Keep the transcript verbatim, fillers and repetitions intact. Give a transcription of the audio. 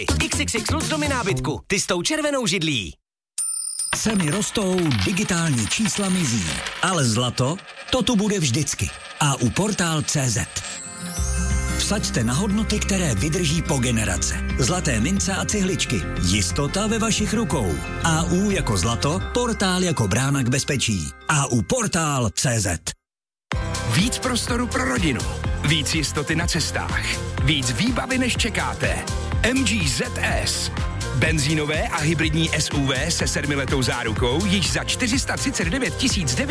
iks iks iks Luxdomy nábytku. Ty s tou červenou židlí. Ceny rostou, digitální čísla mizí, ale zlato, to tu bude vždycky. A u Portál tečka cé zet. Vsaďte na hodnoty, které vydrží po generace. Zlaté mince a cihličky. Jistota ve vašich rukou. A U jako zlato, Portál jako brána k bezpečí. A u Portál tečka cé zet. Víc prostoru pro rodinu. Víc jistoty na cestách. Víc výbavy, než čekáte. M G Z S. Benzínové a hybridní S U V se sedmiletou zárukou již za čtyři sta třicet devět tisíc